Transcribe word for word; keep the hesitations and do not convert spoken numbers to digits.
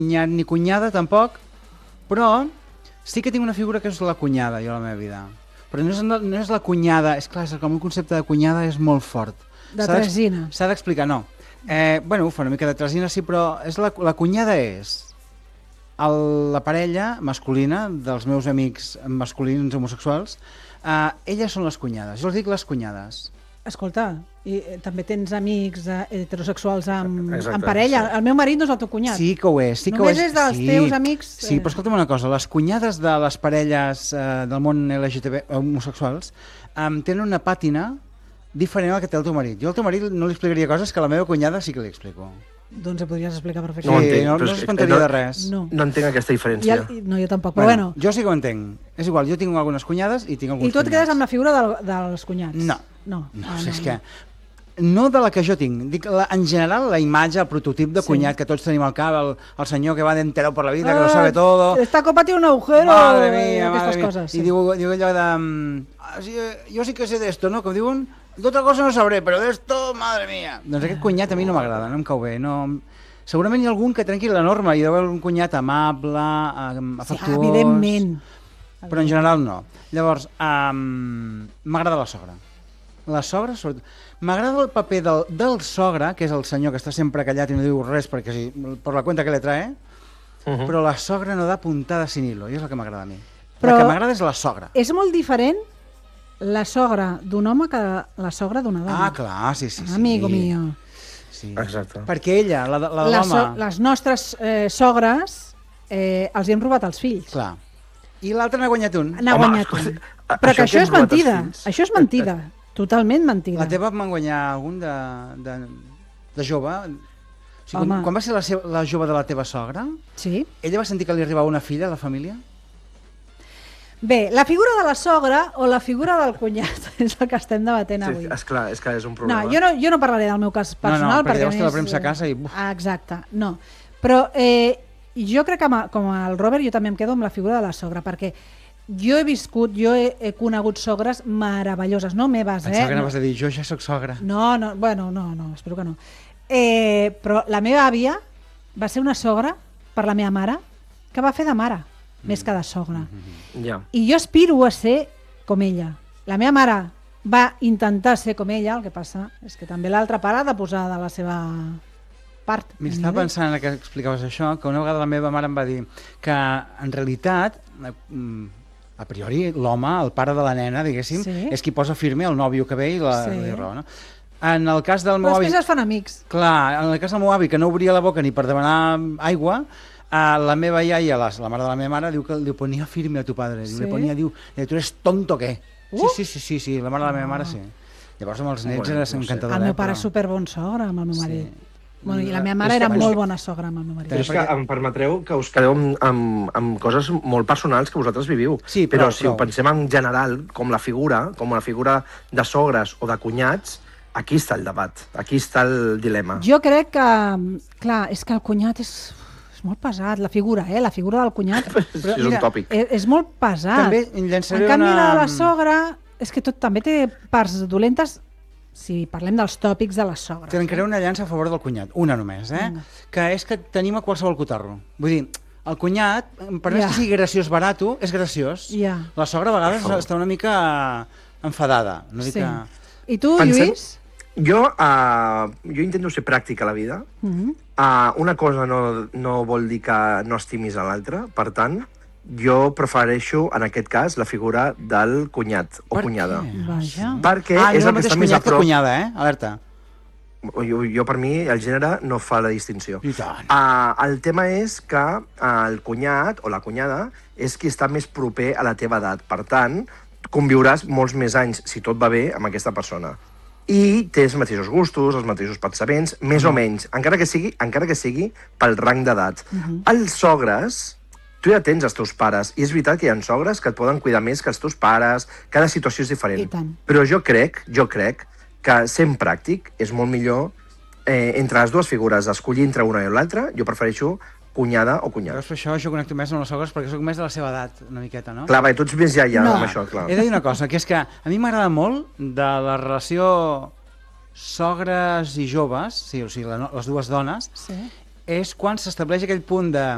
cunyat ni cunyada, tampoc, però sí que tinc una figura que és la cunyada, jo, a la meva vida. Però no és, no, no és la cunyada, és clar, és com un concepte de cunyada és molt fort. De tresina. S'ha d'explicar, no. Eh, bueno, fa una mica de tresina, sí, però és la, la cunyada és el, la parella masculina dels meus amics masculins homosexuals. Eh, elles són les cunyades, jo els dic les cunyades. Escolta, i eh, també tens amics eh, heterosexuals amb, Exacte, amb parella. sí. El meu marit no és el teu cunyat. Sí que ho és. Sí que Només ho és. és dels sí. teus amics. Sí, però escolta'm una cosa, les cunyades de les parelles eh, del món L G T B homosexuals eh, tenen una pàtina diferent al que té el teu marit. Jo al teu marit no li explicaria coses que a la meva cunyada sí que li explico. Doncs ho podries explicar No ho perfectament. Sí, entenc, no, però no és que- s'espantaria no- de res. No. No entenc aquesta diferència. Ja, no, jo tampoc, però bueno. Jo sí que ho entenc. És igual, jo tinc algunes cunyades i tinc alguns I tu et cunyats. quedes amb la figura del, dels cunyats? No. No, No, ah, no, és que... No de la que jo tinc, dic la, en general la imatge, el prototip de Sí. cunyat que tots tenim al cap, el, el senyor que va d'entero per la vida, que lo sabe todo. Esta copa tiene un agujero. Madre eh, mía, aquestes madre mía. coses. I Sí. diu, diu allò de... mm, ah, sí, eh, jo sí que sé d'esto, no? Com diuen, d'otra cosa no sabré, però d'esto, madre mía. Doncs aquest cunyat a mi no m'agrada, no em cau bé. No... Segurament hi ha algun que trenqui la norma, hi deu haver un cunyat amable, eh, afectuós... Sí, evidentment. Però en general no. Llavors, um, m'agrada la sogra. La sogra, sobretot. M'agrada el paper del, del sogre, que és el senyor que està sempre callat i no diu res perquè sí, per la cuenta que le trae, Uh -huh. però la sogra no da puntada sin hilo, i és el que m'agrada a mi. Però- La que m'agrada és la sogra. És molt diferent la sogra d'un home que la sogra d'una dona. Ah, clar, sí, sí. sí. Amigo mío. Sí. Exacte. Perquè ella, la, de- la de Les, so l'home... les nostres eh, sogres eh, els hi hem robat els fills. Clar. I l'altre n'ha guanyat un. N'ha Home, guanyat escolta, un. a- Però això que que això hem és robat els mentida. fills. Això és mentida. Totalment mentida. La teva van guanyar algun de, de, de jove? O sigui, Home. quan, quan va ser la, seva, la jove de la teva sogra, Sí. ella va sentir que li arribava una filla a la família? Bé, la figura de la sogra o la figura del cunyat és el que estem debatent avui. Sí, esclar, és que és un No, problema. jo no, jo no parlaré del meu cas personal. no, perquè llavors té la a més, premsa a casa i, eh, buf. Ah, exacte, no. Però eh, jo crec que com, a, com el Robert jo també em quedo amb la figura de la sogra, perquè jo he viscut, jo he, he conegut sogres meravelloses, no meves, eh? Pensava que no, anaves a dir, jo ja sóc sogra. no, no, bueno, no, no, espero que no. Eh, però la meva àvia va ser una sogra per la meva mare que va fer de mare, mm. més que de sogra. Mm-hmm. Ja. I jo aspiro a ser com ella. La meva mare va intentar ser com ella, el que passa és que també l'altra part ha de posar de la seva part. Mira, estava pensant que explicaves això, que una vegada la meva mare em va dir que en realitat, eh, mm, a priori, l'home, el pare de la nena, diguéssim, Sí. és qui posa firme el nòvio que ve i la, Sí. i raó, no? En el cas del Però meu avi... després es fan amics. Clar, en el cas del meu avi, que no obria la boca ni per demanar aigua, eh, la meva iaia, la, la mare de la meva mare, diu que li ponia firme a tu padre. Diu, Sí? li ponia, diu, tu eres tonto, què? Uh! Sí, sí, sí, sí, sí, la mare de la meva mare, sí. Llavors amb els nets Bueno, era no sé. encantador. El meu eh, pare però- és superbon sogre amb el meu marit. Sí. Bueno, I la meva És mare que- era és molt que- bona sogra amb el meu marit. Però és que em permetreu que us quedeu amb, amb, amb coses molt personals que vosaltres viviu. Sí, però, prou, si ho prou. pensem en general, com la figura, com la figura de sogres o de cunyats, aquí està el debat, aquí està el dilema. Jo crec que, clar, és que el cunyat és, és molt pesat, la figura, eh? La figura del cunyat és Però, un mira, tòpic. és, és molt pesat. També llançaré En canvi, una... la de la sogra, és que tot també té parts dolentes, si parlem dels tòpics de les sogres. Trencaré una llança a favor del cunyat, una només, eh? Vinga. Que és que tenim a qualsevol cotarro. Vull dir, el cunyat, per més Ja. que sigui graciós barato, és graciós. Ja. La sogra a vegades Oh. està una mica enfadada. No dic Sí. que... I tu, Pensem- Lluís? Jo, uh, jo intento ser pràctic a la vida. Mm -hmm. Uh, una cosa no, no vol dir que no estimis a l'altra, per tant, jo prefereixo, en aquest cas, la figura del cunyat o Per cunyada. què? Vaja. Perquè Ah, és és el el que mateix està més a cunyat que prop. cunyada, eh? Alerta. Jo, jo, per mi, el gènere no fa la distinció. I tant. Uh, el tema és que uh, el cunyat o la cunyada és qui està més proper a la teva edat. Per tant, conviuràs molts més anys, si tot va bé, amb aquesta persona. I té els mateixos gustos, els mateixos pensaments, més o menys, encara que sigui, encara que sigui pel rang d'edat. Uh -huh. Els sogres, tu ja tens els teus pares, i és veritat que hi ha sogres que et poden cuidar més que els teus pares, cada situació és diferent. I tant. Però jo crec, jo crec que sent pràctic és molt millor eh, entre les dues figures, escollir entre una i l'altra, jo prefereixo cunyada o cunyat. Llavors per això jo connecto més amb les sogres perquè sóc més de la seva edat, una miqueta, no? Clar, va, tu ets més ja ja No. amb això, clar. He de dir una cosa, que és que a mi m'agrada molt de la relació sogres i joves, sí, o sigui, la, no- les dues dones, Sí. és quan s'estableix aquell punt de